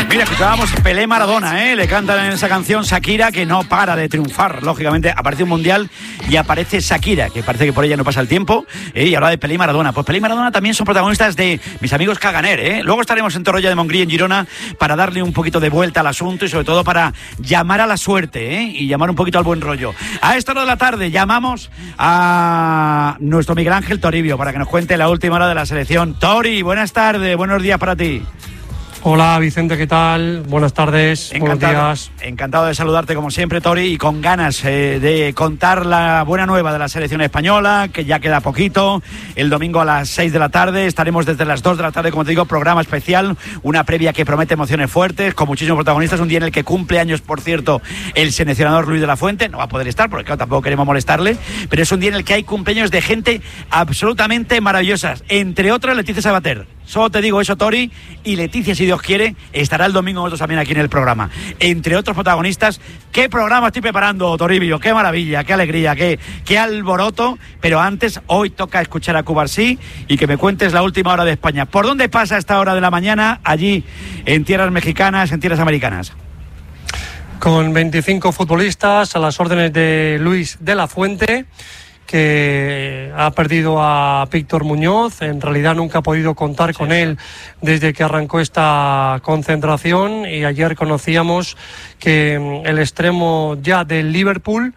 Mira, escuchábamos Pelé Maradona, le cantan en esa canción Shakira, que no para de triunfar. Lógicamente aparece un mundial y aparece Shakira, que parece que por ella no pasa el tiempo, y habla de Pelé y Maradona. Pues Pelé y Maradona también son protagonistas de mis amigos Caganer. Luego estaremos en Torroella de Montgrí, en Girona, para darle un poquito de vuelta al asunto y sobre todo para llamar a la suerte, y llamar un poquito al buen rollo. A esta hora de la tarde llamamos a nuestro Miguel Ángel Toribio para que nos cuente la última hora de la selección. Tori, buenas tardes, buenos días para ti. Hola Vicente, ¿qué tal? Buenas tardes, buenos días. Encantado de saludarte como siempre, Tori, y con ganas de contar la buena nueva de la selección española, que ya queda poquito. El domingo a las 6 de la tarde estaremos desde las 2 de la tarde, como te digo, programa especial, una previa que promete emociones fuertes, con muchísimos protagonistas, un día en el que cumple años, por cierto, el seleccionador Luis de la Fuente. No va a poder estar, porque claro, tampoco queremos molestarle, pero es un día en el que hay cumpleaños de gente absolutamente maravillosas, entre otras Leticia Sabater. Solo te digo eso, Tori, y Leticia, si Dios quiere, estará el domingo nosotros también aquí en el programa. Entre otros protagonistas, ¿qué programa estoy preparando, Toribio? ¡Qué maravilla, qué alegría, qué alboroto! Pero antes, hoy toca escuchar a Cubarsí y que me cuentes la última hora de España. ¿Por dónde pasa esta hora de la mañana allí en tierras mexicanas, en tierras americanas? Con 25 futbolistas a las órdenes de Luis de la Fuente, que ha perdido a Víctor Muñoz. En realidad nunca ha podido contar con él desde que arrancó esta concentración, y ayer conocíamos que el extremo ya del Liverpool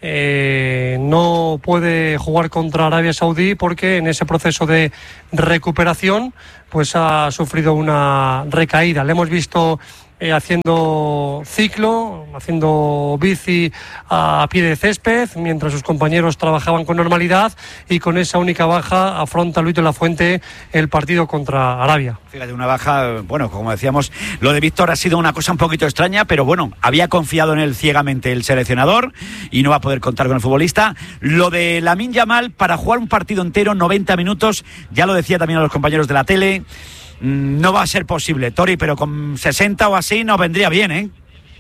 no puede jugar contra Arabia Saudí porque en ese proceso de recuperación pues ha sufrido una recaída. Le hemos visto haciendo ciclo, haciendo bici a pie de césped, mientras sus compañeros trabajaban con normalidad, y con esa única baja afronta Luis de la Fuente el partido contra Arabia. Fíjate, una baja, bueno, como decíamos, lo de Víctor ha sido una cosa un poquito extraña, pero bueno, había confiado en él ciegamente el seleccionador y no va a poder contar con el futbolista. Lo de Lamine Yamal, para jugar un partido entero, 90 minutos, ya lo decía también a los compañeros de la tele, no va a ser posible, Tori, pero con 60 o así nos vendría bien, ¿eh?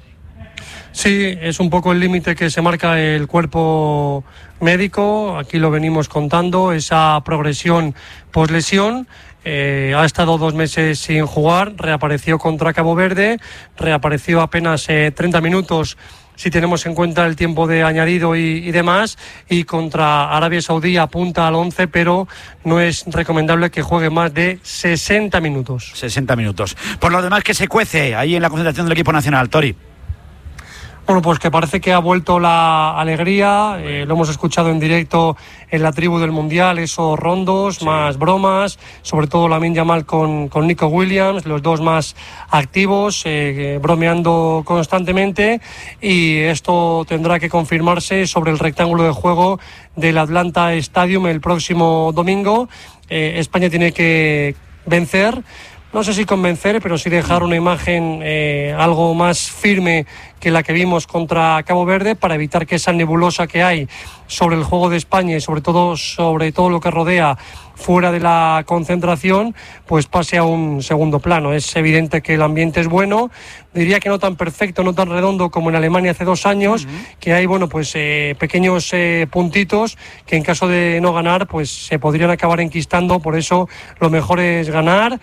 Sí, es un poco el límite que se marca el cuerpo médico. Aquí lo venimos contando, esa progresión poslesión. Ha estado 2 meses sin jugar, reapareció contra Cabo Verde, reapareció apenas 30 minutos si tenemos en cuenta el tiempo de añadido y demás, y contra Arabia Saudí apunta al 11, pero no es recomendable que juegue más de 60 minutos. 60 minutos. Por lo demás, que se cuece ahí en la concentración del equipo nacional, Tori. Bueno, pues que parece que ha vuelto la alegría, lo hemos escuchado en directo en la tribu del Mundial, esos rondos, sí, más bromas, sobre todo Lamine Yamal con Nico Williams, los dos más activos, bromeando constantemente, y esto tendrá que confirmarse sobre el rectángulo de juego del Atlanta Stadium el próximo domingo. España tiene que vencer, no sé si convencer, pero sí dejar una imagen algo más firme que la que vimos contra Cabo Verde, para evitar que esa nebulosa que hay sobre el juego de España y sobre todo lo que rodea fuera de la concentración, pues pase a un segundo plano. Es evidente que el ambiente es bueno, diría que no tan perfecto, no tan redondo como en Alemania hace 2 años, que hay, bueno, pues pequeños puntitos que en caso de no ganar, pues se podrían acabar enquistando. Por eso lo mejor es ganar,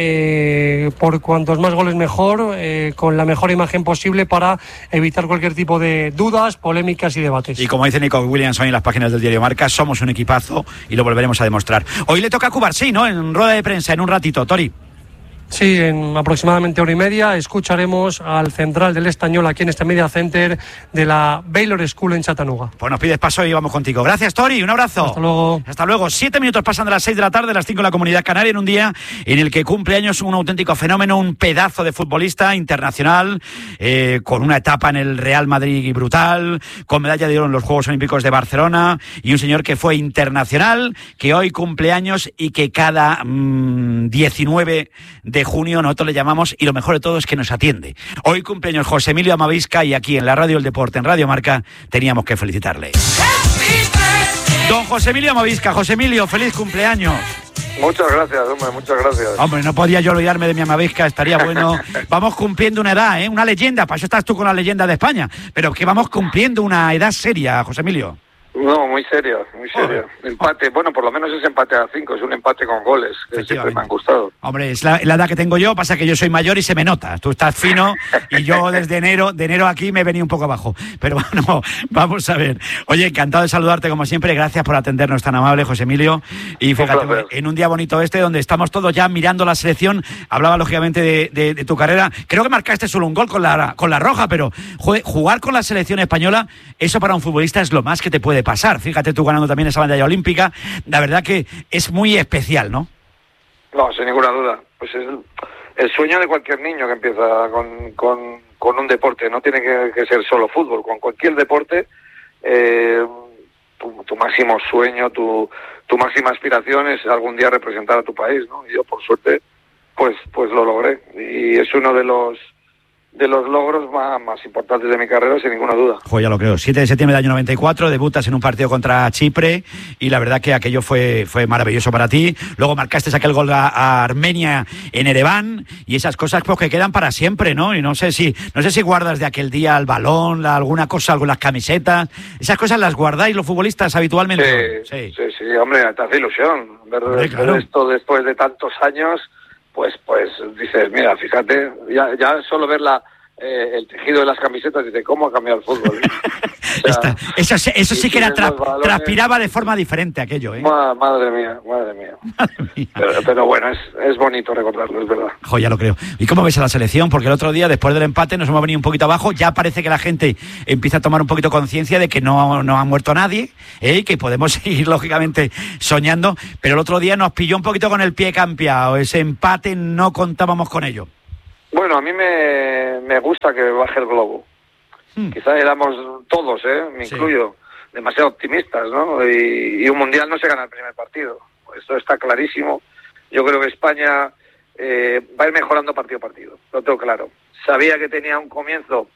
por cuantos más goles mejor, con la mejor imagen posible, para evitar cualquier tipo de dudas, polémicas y debates. Y como dice Nico Williams hoy en las páginas del diario Marca, somos un equipazo y lo volveremos a demostrar. Hoy le toca a Cubarsí, ¿no? En rueda de prensa, en un ratito, Tori. Sí, en aproximadamente 1:30 escucharemos al central del Estañol aquí en este Media Center de la Baylor School en Chattanooga. Pues nos pides paso y vamos contigo. Gracias, Tori, un abrazo. Hasta luego. Hasta luego. 7 minutos pasan de las 6 de la tarde, las 5 en la Comunidad Canaria, en un día en el que cumple años un auténtico fenómeno, un pedazo de futbolista internacional, con una etapa en el Real Madrid brutal, con medalla de oro en los Juegos Olímpicos de Barcelona, y un señor que fue internacional, que hoy cumple años y que cada 19 de junio nosotros le llamamos, y lo mejor de todo es que nos atiende. Hoy cumpleaños José Emilio Amavisca, y aquí en la Radio del Deporte, en Radio Marca, teníamos que felicitarle. Don José Emilio Amavisca. José Emilio, feliz cumpleaños. Muchas gracias, hombre, muchas gracias. Hombre, no podía yo olvidarme de mi Amavisca, estaría bueno. Vamos cumpliendo una edad, una leyenda, para eso estás tú con la leyenda de España, pero que vamos cumpliendo una edad seria, José Emilio. No, muy serio, muy serio. Empate, bueno, por lo menos es empate a 5, es un empate con goles, que siempre me han gustado. Hombre, es la edad que tengo yo, pasa que yo soy mayor y se me nota. Tú estás fino y yo desde enero aquí me he venido un poco abajo. Pero bueno, vamos a ver. Oye, encantado de saludarte como siempre, gracias por atendernos tan amable, José Emilio. Y fíjate, en un día bonito donde estamos todos ya mirando la selección, hablaba lógicamente de tu carrera. Creo que marcaste solo un gol con la roja, pero joder, jugar con la selección española, eso para un futbolista es lo más que te puede pasar. Fíjate tú ganando también esa medalla olímpica, la verdad que es muy especial, ¿no? No, sin ninguna duda. Pues es el sueño de cualquier niño que empieza con un deporte. No tiene que ser solo fútbol. Con cualquier deporte, tu máximo sueño, tu máxima aspiración es algún día representar a tu país, ¿no? Y yo, por suerte, pues lo logré. Y es uno de los logros más importantes de mi carrera, sin ninguna duda. Pues ya lo creo. 7 de septiembre del año 94, debutas en un partido contra Chipre y la verdad que aquello fue maravilloso para ti. Luego marcaste aquel gol a Armenia en Ereván y esas cosas pues que quedan para siempre, ¿no? Y no sé si guardas de aquel día el balón, alguna cosa, algunas camisetas. Esas cosas las guardáis los futbolistas habitualmente. Sí, hombre, te hace ilusión ver esto después de tantos años. Pues dices, mira, fíjate, ya solo ver el tejido de las camisetas, dice, ¿cómo ha cambiado el fútbol? O sea, eso sí que era transpiraba de forma diferente aquello, ¿eh? Madre mía. Pero bueno, es bonito recordarlo, es verdad. Ya lo creo. ¿Y cómo ves a la selección? Porque el otro día, después del empate, nos hemos venido un poquito abajo, ya parece que la gente empieza a tomar un poquito conciencia de que no ha muerto nadie, y que podemos seguir, lógicamente, soñando, pero el otro día nos pilló un poquito con el pie cambiado, ese empate no contábamos con ello. Bueno, a mí me gusta que baje el globo. Quizás éramos todos, me incluyo, demasiado optimistas, ¿no? Y un mundial no se gana el primer partido. Esto está clarísimo. Yo creo que España va a ir mejorando partido a partido, lo tengo claro. Sabía que tenía un comienzo,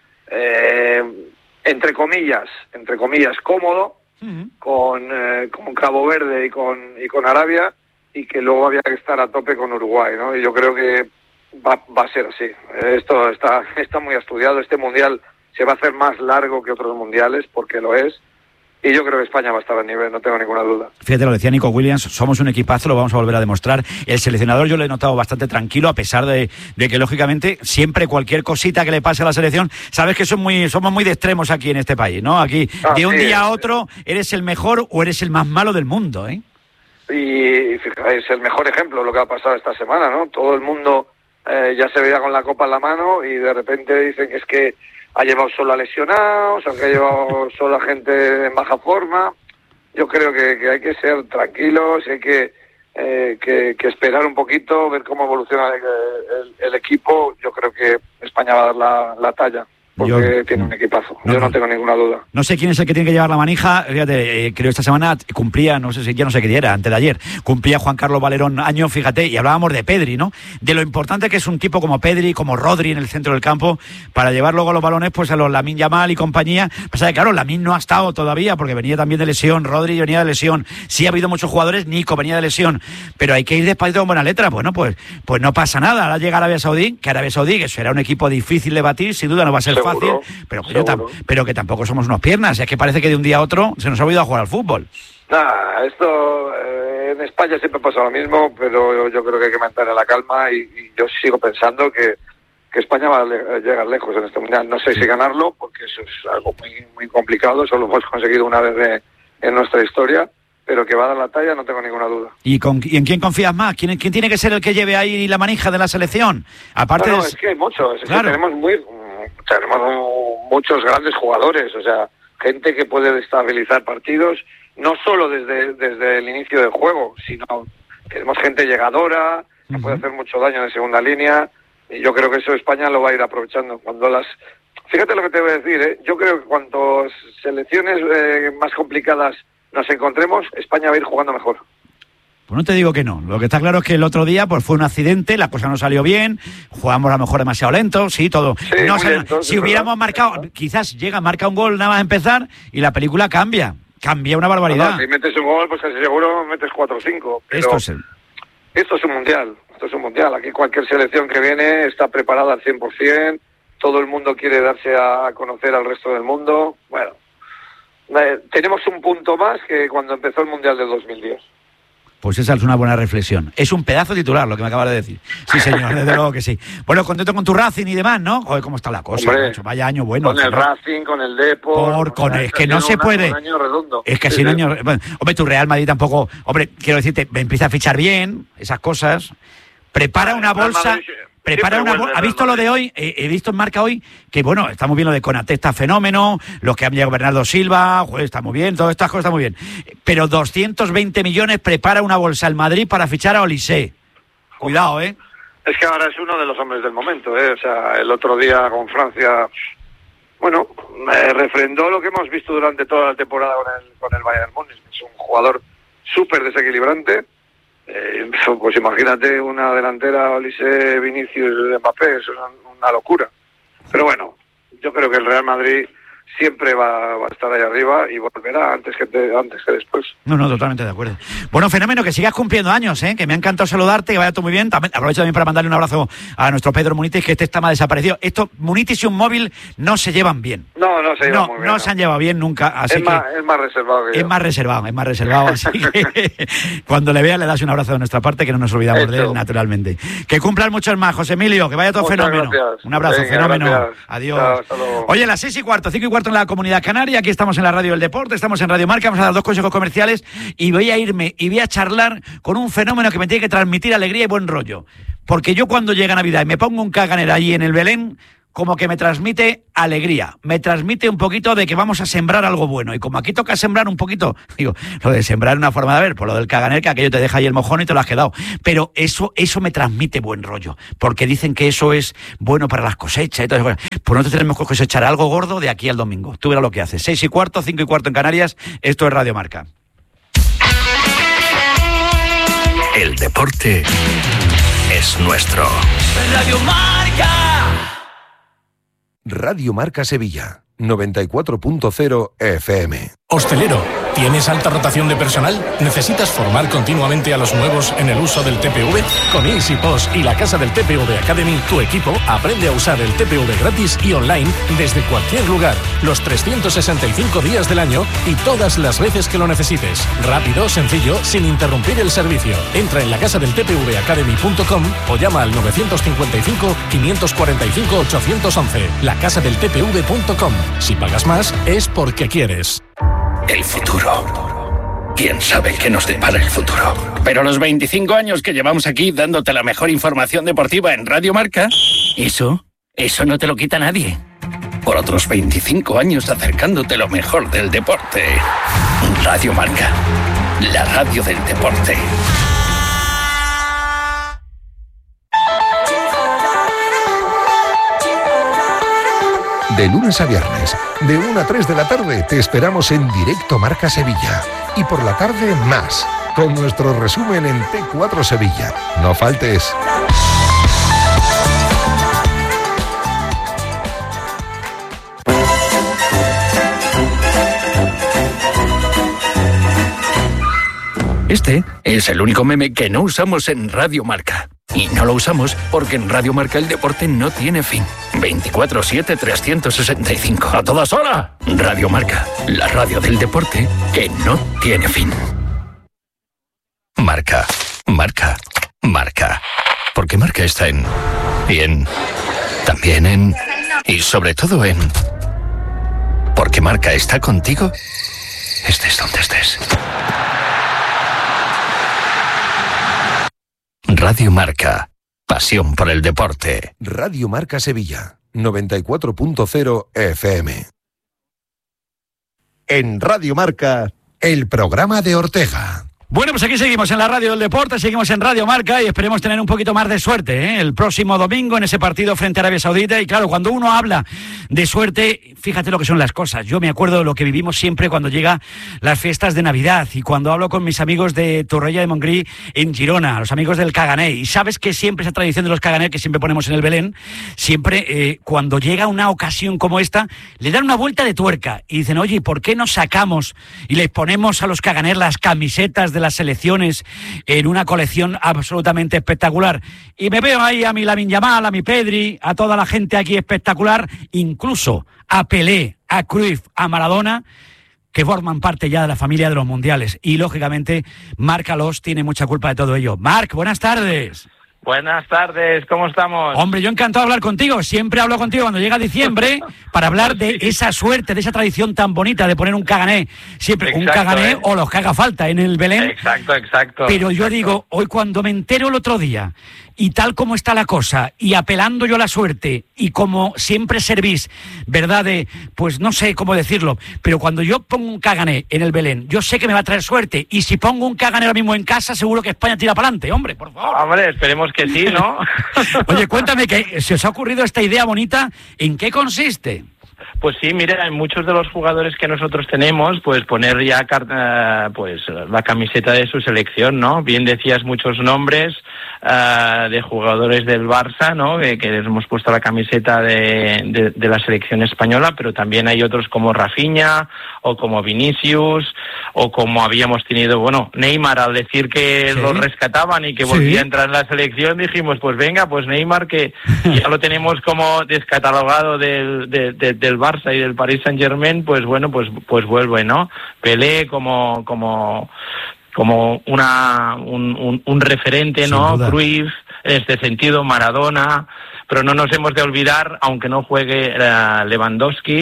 entre comillas, cómodo, con Cabo Verde y con Arabia, y que luego había que estar a tope con Uruguay, ¿no? Y yo creo que va a ser así. Esto está muy estudiado. Este mundial se va a hacer más largo que otros mundiales, porque lo es. Y yo creo que España va a estar a nivel, no tengo ninguna duda. Fíjate, lo decía Nico Williams, somos un equipazo, lo vamos a volver a demostrar. El seleccionador yo lo he notado bastante tranquilo, a pesar de que, lógicamente, siempre cualquier cosita que le pase a la selección, sabes que somos muy de extremos aquí en este país, ¿no? Aquí, de un día a otro, eres el mejor o eres el más malo del mundo, ¿eh? Y fíjate, es el mejor ejemplo lo que ha pasado esta semana, ¿no? Todo el mundo ya se veía con la copa en la mano y de repente dicen que es que ha llevado solo a lesionados, o que ha llevado solo a gente en baja forma. Yo creo que hay que ser tranquilos, hay que esperar un poquito, ver cómo evoluciona el equipo. Yo creo que España va a dar la talla, porque tiene un equipazo. Yo no tengo ninguna duda. No sé quién es el que tiene que llevar la manija. Fíjate, creo esta semana cumplía, no sé qué día era, antes de ayer, cumplía Juan Carlos Valerón años, fíjate, y hablábamos de Pedri, ¿no? De lo importante que es un tipo como Pedri, como Rodri en el centro del campo, para llevar luego los balones pues a los Lamine Yamal y compañía. Pasa que claro, Lamine no ha estado todavía, porque venía también de lesión, Rodri venía de lesión, sí ha habido muchos jugadores, Nico venía de lesión, pero hay que ir despacito con buena letra. Bueno, pues no pasa nada. Ahora llega Arabia Saudí, que será un equipo difícil de batir, sin duda no va a ser fácil, pero que tampoco somos unos piernas. Es que parece que de un día a otro se nos ha olvidado a jugar al fútbol. Esto en España siempre pasa lo mismo, pero yo creo que hay que mantener la calma y yo sigo pensando que España va a llegar lejos en este mundial. No sé si ganarlo, porque eso es algo muy, muy complicado, solo lo hemos conseguido una vez en nuestra historia, pero que va a dar la talla, no tengo ninguna duda. ¿Y en quién confías más? ¿Quién tiene que ser el que lleve ahí la manija de la selección? Aparte es que hay muchos, claro. Tenemos muchos grandes jugadores, o sea, gente que puede estabilizar partidos, no solo desde el inicio del juego, sino tenemos gente llegadora, que puede hacer mucho daño en segunda línea, y yo creo que eso España lo va a ir aprovechando. Fíjate lo que te voy a decir, yo creo que cuantas selecciones más complicadas nos encontremos, España va a ir jugando mejor. Pues no te digo que no. Lo que está claro es que el otro día pues fue un accidente, la cosa no salió bien, jugamos a lo mejor demasiado lento, sí, todo. Sí, no, si hubiéramos marcado, quizás marca un gol nada más empezar y la película cambia una barbaridad. Si metes un gol, pues casi seguro metes 4 o 5. Pero esto es un mundial. Aquí cualquier selección que viene está preparada al 100%, todo el mundo quiere darse a conocer al resto del mundo. Bueno, tenemos un punto más que cuando empezó el Mundial del 2010. Pues esa es una buena reflexión. Es un pedazo titular lo que me acabas de decir. Sí, señor, desde luego que sí. Bueno, contento con tu Racing y demás, ¿no? Joder, cómo está la cosa. Hombre, vaya año bueno. Con el Racing, con el Depor. Es que no se puede. Un año redondo. Es que así un año... Bueno, hombre, tu Real Madrid tampoco... Hombre, quiero decirte, empieza a fichar bien, esas cosas. Prepara una bolsa... ¿Ha visto lo de hoy? He visto en Marca hoy que, bueno, está muy bien lo de Konaté, está fenómeno, los que han llegado Bernardo Silva, joder, está muy bien, todas estas cosas están muy bien. Pero 220 millones prepara una bolsa el Madrid para fichar a Olise. Cuidado, ¿eh? Es que ahora es uno de los hombres del momento, ¿eh? O sea, el otro día con Francia, bueno, refrendó lo que hemos visto durante toda la temporada con el Bayern Múnich. Es un jugador súper desequilibrante. Pues imagínate una delantera Olise, Vinicius, Mbappé, es una locura. Pero bueno, yo creo que el Real Madrid siempre va a estar ahí arriba y volverá antes que después. No, totalmente de acuerdo. Bueno, fenómeno, que sigas cumpliendo años, que me ha encantado saludarte, que vaya todo muy bien. Aprovecho también para mandarle un abrazo a nuestro Pedro Munitis, que está más desaparecido. Munitis y un móvil no se llevan bien. No se llevan muy bien. No se han llevado bien nunca. Así es más reservado que yo. Es más reservado, así que cuando le veas le das un abrazo de nuestra parte, que no nos olvidamos de él, naturalmente. Que cumplan muchos más, José Emilio, que vaya todo muchas fenómeno. Gracias. Un abrazo, fenómeno. Gracias. Adiós. Oye, las 6:15, 5:15 en la Comunidad Canaria, aquí estamos en la Radio del Deporte, estamos en Radio Marca, vamos a dar 2 consejos comerciales y voy a irme y voy a charlar con un fenómeno que me tiene que transmitir alegría y buen rollo. Porque yo cuando llega Navidad y me pongo un Kaganer allí en el Belén, como que me transmite alegría, me transmite un poquito de que vamos a sembrar algo bueno. Y como aquí toca sembrar un poquito, digo, lo de sembrar es una forma de ver, por lo del Kaganer, que aquello te deja ahí el mojón y te lo has quedado. Pero eso me transmite buen rollo, porque dicen que eso es bueno para las cosechas y todo eso. Pues nosotros tenemos que cosechar algo gordo de aquí al domingo. Tú verás lo que haces. 6:15, 5:15 en Canarias, esto es Radio Marca. El deporte es nuestro. Radio Marca. Radio Marca Sevilla, 94.0 FM. Hostelero, ¿tienes alta rotación de personal? ¿Necesitas formar continuamente a los nuevos en el uso del TPV? Con EasyPost y la Casa del TPV Academy, tu equipo aprende a usar el TPV gratis y online desde cualquier lugar, los 365 días del año y todas las veces que lo necesites. Rápido, sencillo, sin interrumpir el servicio. Entra en lacasadeltpvacademy.com o llama al 955 545 811. lacasadeltpv.com. Si pagas más, es porque quieres. El futuro. ¿Quién sabe qué nos depara el futuro? Pero los 25 años que llevamos aquí dándote la mejor información deportiva en Radio Marca, eso no te lo quita nadie. Por otros 25 años acercándote lo mejor del deporte. Radio Marca, la radio del deporte. De lunes a viernes, de 1 a 3 de la tarde, te esperamos en Directo Marca Sevilla. Y por la tarde, más, con nuestro resumen en T4 Sevilla. No faltes. Este es el único meme que no usamos en Radio Marca. Y no lo usamos porque en Radio Marca el deporte no tiene fin. 24/7, 365. ¡A todas horas! Radio Marca, la radio del deporte que no tiene fin. Marca, marca, marca. Porque Marca está en... Y en... También en... Y sobre todo en... Porque Marca está contigo, estés donde estés. Radio Marca. Pasión por el deporte. Radio Marca Sevilla, 94.0 FM. En Radio Marca, el programa de Ortega. Bueno, pues aquí seguimos en la Radio del Deporte, seguimos en Radio Marca y esperemos tener un poquito más de suerte el próximo domingo en ese partido frente a Arabia Saudita. Y claro, cuando uno habla de suerte, fíjate lo que son las cosas. Yo me acuerdo de lo que vivimos siempre cuando llega las fiestas de Navidad y cuando hablo con mis amigos de Torroella de Montgrí en Girona, los amigos del Kaganer. Y sabes que siempre esa tradición de los Kaganer que siempre ponemos en el Belén, siempre cuando llega una ocasión como esta, le dan una vuelta de tuerca y dicen, oye, ¿por qué no sacamos y les ponemos a los Kaganer las camisetas de las selecciones en una colección absolutamente espectacular? Y me veo ahí a mi Lamine Yamal, a mi Pedri, a toda la gente aquí espectacular, incluso a Pelé, a Cruyff, a Maradona, que forman parte ya de la familia de los mundiales. Y, lógicamente, Marc Alòs tiene mucha culpa de todo ello. Marc, buenas tardes. Buenas tardes, ¿cómo estamos? Hombre, yo encantado de hablar contigo. Siempre hablo contigo cuando llega diciembre para hablar de esa suerte, de esa tradición tan bonita de poner un cagané. Siempre un cagané o los que haga falta en el Belén. Exacto. Pero yo digo, hoy cuando me entero el otro día, y tal como está la cosa, y apelando yo a la suerte, y como siempre servís, ¿verdad? Pues no sé cómo decirlo, pero cuando yo pongo un cagané en el Belén, yo sé que me va a traer suerte, y si pongo un cagané ahora mismo en casa, seguro que España tira para adelante, hombre, por favor. Hombre, esperemos que sí, ¿no? Oye, cuéntame, que se os ha ocurrido esta idea bonita, ¿en qué consiste? Pues sí, mira, en muchos de los jugadores que nosotros tenemos, pues poner ya pues la camiseta de su selección, ¿no? Bien decías muchos nombres de jugadores del Barça, ¿no? Que les hemos puesto la camiseta de la selección española, pero también hay otros como Rafinha o como Vinicius o como habíamos tenido, bueno, Neymar, al decir que lo rescataban y que volvía a entrar en la selección, dijimos, pues venga, pues Neymar, que ya lo tenemos como descatalogado del Barça y del Paris Saint-Germain, pues bueno, pues vuelve, ¿no? Pelé como un referente, ¿no? Cruyff, en este sentido, Maradona, pero no nos hemos de olvidar, aunque no juegue Lewandowski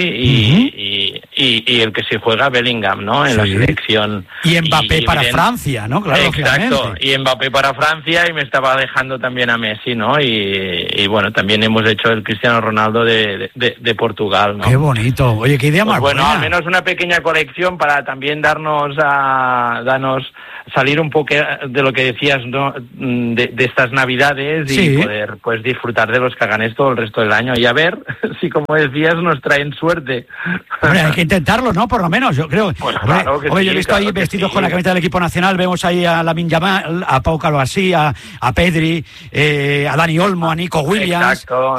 y el que se juega Bellingham, ¿no? En la selección. Y Mbappé para Francia, ¿no? Claro, exacto, y Mbappé para Francia, y me estaba dejando también a Messi, ¿no? Y bueno, también hemos hecho el Cristiano Ronaldo de Portugal, ¿no? Qué bonito. Oye, qué idea más buena. Bueno, al menos una pequeña colección para también darnos salir un poco de lo que decías, ¿no? De estas Navidades y poder pues disfrutar de los caganés todo el resto del año y a ver si, como decías, nos traen suerte. Hombre, hay que intentarlo, ¿no? Por lo menos, yo creo. Pues claro que yo he visto ahí vestidos con la camiseta del equipo nacional, vemos ahí a Lamine Yamal, a Pau Carvajal, a Pedri, a Dani Olmo, a Nico Williams. Exacto.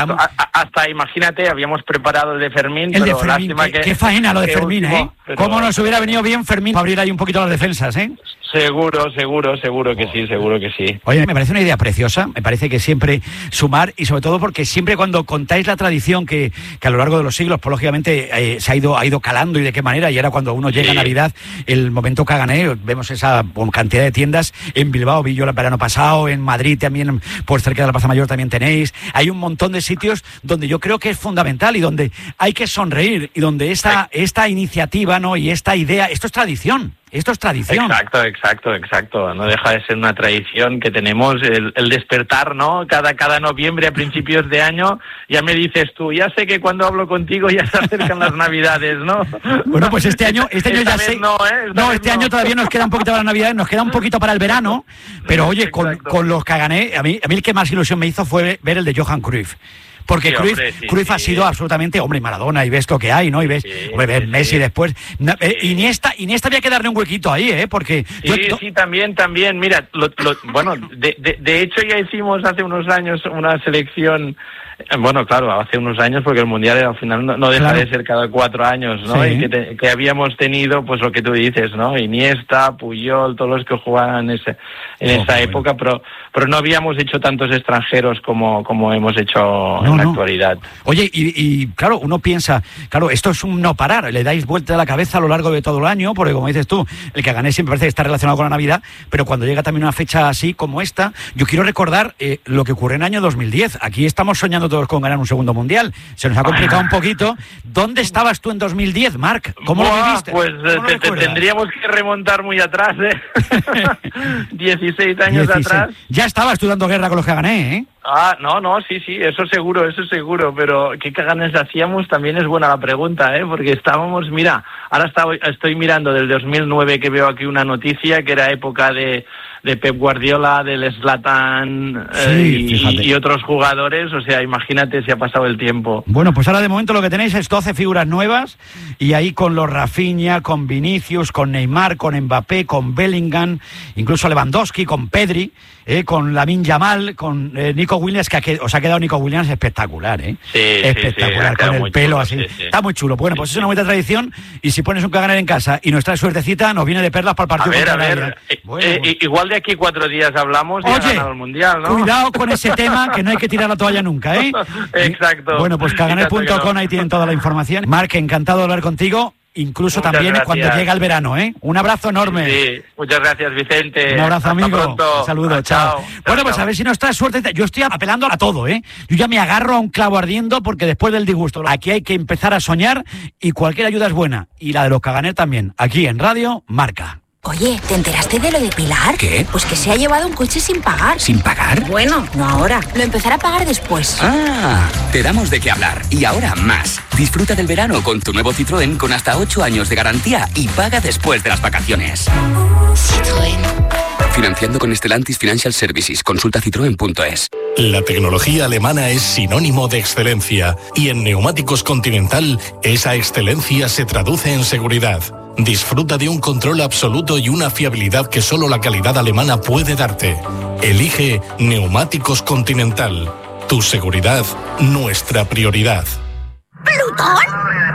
Hasta, imagínate, habíamos preparado el de Fermín. El de Fermín, qué faena lo de Fermín, ¿eh? ¿Cómo nos hubiera venido bien Fermín para abrir ahí un poquito las defensas, eh? Seguro que sí, seguro que sí. Oye, me parece una idea preciosa, me parece que siempre sumar, y sobre todo porque siempre cuando contáis la tradición que a lo largo de los siglos, pues lógicamente se ha ido calando, y de qué manera, y ahora cuando uno llega a Navidad, el momento cagané, vemos esa cantidad de tiendas, en Bilbao vi yo el verano pasado, en Madrid también, pues cerca de la Plaza Mayor también tenéis, hay un montón de sitios donde yo creo que es fundamental y donde hay que sonreír, y donde esta iniciativa, ¿no? Y esta idea, esto es tradición. Esto es tradición. Exacto. No deja de ser una tradición que tenemos, el despertar, ¿no? Cada noviembre a principios de año, ya me dices tú, ya sé que cuando hablo contigo ya se acercan las Navidades, ¿no? Bueno, pues este año ya sé. Este año todavía nos queda un poquito para las Navidades, nos queda un poquito para el verano, pero oye, con los cagané, a mí el que más ilusión me hizo fue ver el de Johan Cruyff. Porque Cruyff ha sido absolutamente, hombre, Maradona, y ves lo que hay, ¿no? Y ves, ves Messi después. Iniesta había que darle un huequito ahí, ¿eh? Porque... Sí, también. Mira, bueno, de hecho ya hicimos hace unos años una selección... Bueno, claro, hace unos años, porque el Mundial al final no deja de ser cada 4 años, ¿no? Y que habíamos tenido, pues lo que tú dices, ¿no? Iniesta, Puyol, todos los que jugaban en esa época, pero no habíamos hecho tantos extranjeros como hemos hecho en la actualidad. Oye, y claro, uno piensa, claro, esto es un no parar, le dais vuelta a la cabeza a lo largo de todo el año, porque como dices tú, el Cagané siempre parece que está relacionado con la Navidad, pero cuando llega también una fecha así como esta, yo quiero recordar lo que ocurrió en el año 2010. Aquí estamos soñando todos con ganar un segundo mundial. Se nos ha complicado un poquito. ¿Dónde estabas tú en 2010, Marc? ¿Cómo lo viviste? Pues tendríamos que remontar muy atrás, 16 años atrás. Ya estabas tú dando guerra con los Cagané, ¿eh? No, sí, eso seguro, pero ¿qué caganes hacíamos? También es buena la pregunta, porque estábamos, mira, ahora estoy mirando del 2009, que veo aquí una noticia que era época de Pep Guardiola, del Zlatan y otros jugadores, o sea, imagínate si ha pasado el tiempo. Bueno, pues ahora de momento lo que tenéis es 12 figuras nuevas, y ahí con los Rafinha, con Vinicius, con Neymar, con Mbappé, con Bellingham, incluso Lewandowski, con Pedri, con Lamine Yamal, con Nico Williams, que os ha quedado Nico Williams espectacular, espectacular, con el pelo chulo, así. Sí. Está muy chulo. Bueno, pues es una buena tradición, y si pones un Caganer en casa y nos trae suertecita, nos viene de perlas para el partido. A ver. Igual de aquí 4 días hablamos y ha ganado el Mundial, ¿no? Cuidado con ese tema, que no hay que tirar la toalla nunca, Exacto. Bueno, pues caganer.com, ahí tienen toda la información. Marc, encantado de hablar contigo. incluso Muchas también gracias. cuando llega el verano, ¿eh? Un abrazo enorme. Sí, muchas gracias, Vicente. Un abrazo, Hasta amigo. pronto. Un saludo, chao. Bueno, pues a ver si nos trae suerte. Yo estoy apelando a todo, ¿eh? Yo ya me agarro a un clavo ardiendo porque después del disgusto, aquí hay que empezar a soñar y cualquier ayuda es buena. Y la de los Caganer también. Aquí en Radio Marca. Oye, ¿te enteraste de lo de Pilar? ¿Qué? Pues que se ha llevado un coche sin pagar. ¿Sin pagar? Bueno, no ahora. Lo empezará a pagar después. Ah, te damos de qué hablar. Y ahora más. Disfruta del verano con tu nuevo Citroën con hasta 8 años de garantía y paga después de las vacaciones. Citroën. Financiando con Stellantis Financial Services. Consulta citroen.es. La tecnología alemana es sinónimo de excelencia y en Neumáticos Continental esa excelencia se traduce en seguridad. Disfruta de un control absoluto y una fiabilidad que solo la calidad alemana puede darte. Elige Neumáticos Continental. Tu seguridad, nuestra prioridad. ¿Plutón?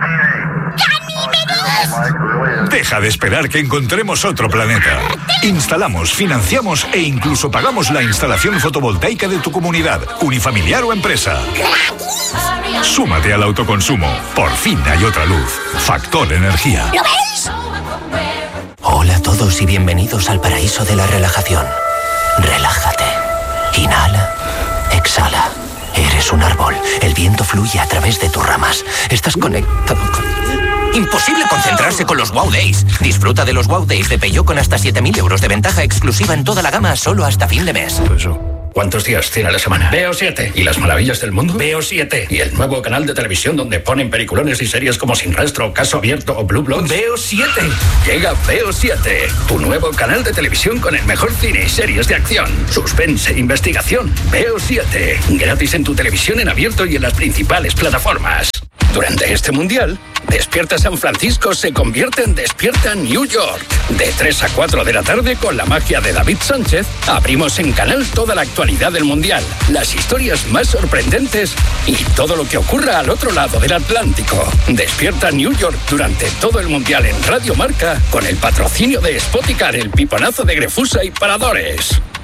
¡Ganímedes! Deja de esperar que encontremos otro planeta. Instalamos, financiamos e incluso pagamos la instalación fotovoltaica de tu comunidad, unifamiliar o empresa. Súmate al autoconsumo. Por fin hay otra luz. Factor Energía. ¿Lo veis? Hola a todos y bienvenidos al paraíso de la relajación. Relájate. Inhala. Exhala. Eres un árbol. El viento fluye a través de tus ramas. Estás conectado con... Imposible concentrarse con los Wow Days. Disfruta de los Wow Days de Peugeot con hasta 7.000 euros de ventaja exclusiva en toda la gama solo hasta fin de mes. ¿Cuántos días tiene la semana? Veo 7. ¿Y las maravillas del mundo? Veo 7. ¿Y el nuevo canal de televisión donde ponen peliculones y series como Sin Rastro, Caso Abierto o Blue Bloods? Veo 7. Llega Veo 7, tu nuevo canal de televisión con el mejor cine y series de acción, suspense, investigación. Veo 7. Gratis en tu televisión en abierto y en las principales plataformas. Durante este mundial, Despierta San Francisco se convierte en Despierta New York. De 3 a 4 de la tarde, con la magia de David Sánchez, abrimos en canal toda la actualidad del mundial, las historias más sorprendentes y todo lo que ocurra al otro lado del Atlántico. Despierta New York durante todo el mundial en Radio Marca, con el patrocinio de Spoticar, el piponazo de Grefusa y Paradores.